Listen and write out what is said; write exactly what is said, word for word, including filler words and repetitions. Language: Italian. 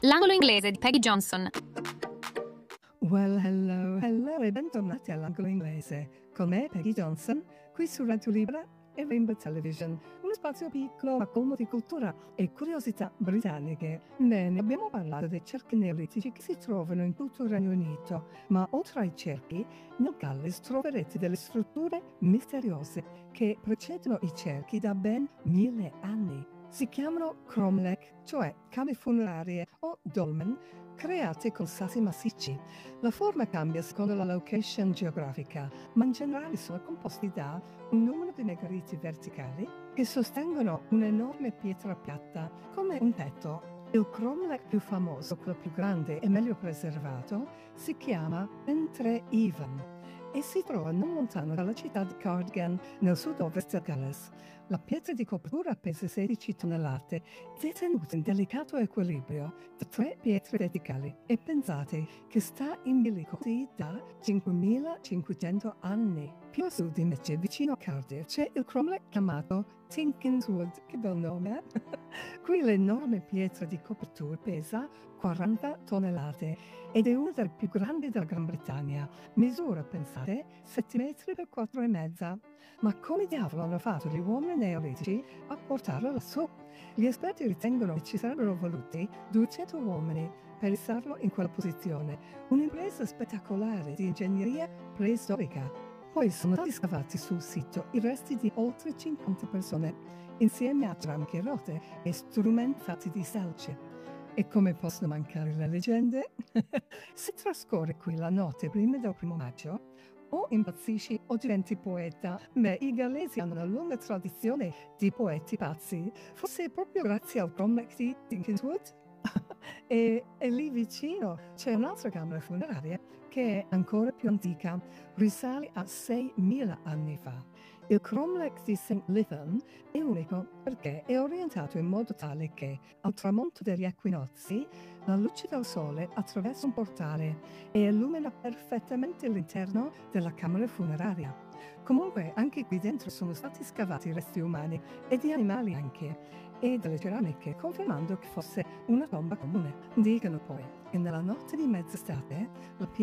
L'angolo inglese di Peggy Johnson. Well, hello, hello e bentornati all'angolo inglese. Con me, Peggy Johnson, qui su Radio Libera e Rainbow Television, uno spazio piccolo ma colmo di cultura e curiosità britanniche. Bene, abbiamo parlato dei cerchi neolitici che si trovano in tutto il Regno Unito, ma oltre ai cerchi, nel Galles troverete delle strutture misteriose che precedono i cerchi da ben mille anni. Si chiamano cromlech, cioè camere funerarie o dolmen, create con sassi massicci. La forma cambia secondo la location geografica, ma in generale sono composti da un numero di megaliti verticali che sostengono un'enorme pietra piatta, come un tetto. Il cromlech più famoso, quello più grande e meglio preservato, si chiama Pentre Even e si trova non lontano dalla città di Cardigan, nel sud-ovest del Galles. La pietra di copertura pesa sedici tonnellate, detenuta in delicato equilibrio da tre pietre verticali. E pensate che sta in bilico così da cinquemilacinquecento anni. Più a sud invece, vicino a Cardiff, c'è il cromlech chiamato Tinkinswood, che bel nome, eh? Qui l'enorme pietra di copertura pesa quaranta tonnellate ed è una delle più grandi della Gran Bretagna. Misura, pensate, sette metri per quattro e mezza. Ma come diavolo hanno fatto gli uomini neolitici a portarlo lassù? Gli esperti ritengono che ci sarebbero voluti duecento uomini per istarlo in quella posizione. Un'impresa spettacolare di ingegneria preistorica. Poi sono stati scavati sul sito i resti di oltre cinquanta persone, insieme a tronchi rotte e strumenti fatti di selce. E come possono mancare le leggende? Se trascorre qui la notte prima del primo maggio, o impazzisci o diventi poeta. Beh, i gallesi hanno una lunga tradizione di poeti pazzi, forse proprio grazie al cromlech di Tinkinswood. e, e lì vicino c'è un'altra camera funeraria che è ancora più antica, risale a seimila anni fa. Il cromlech di Saint Lytham è unico perché è orientato in modo tale che al tramonto degli equinozi la luce del sole attraversa un portale e illumina perfettamente l'interno della camera funeraria. Comunque anche qui dentro sono stati scavati resti umani e di animali anche, e delle ceramiche, confermando che fosse una tomba comune. Dicono poi che nella notte di mezz'estate la